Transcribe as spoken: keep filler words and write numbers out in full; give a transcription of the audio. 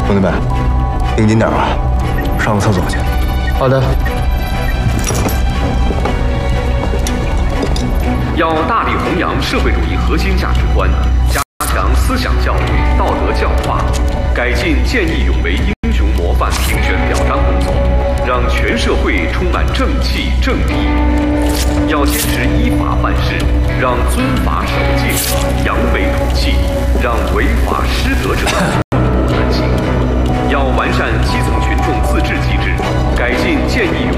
兄弟们，盯紧点啊，上个厕所去。 好的。 要大力弘扬社会主义核心价值观，加强思想教育、道德教化，改进见义勇为应。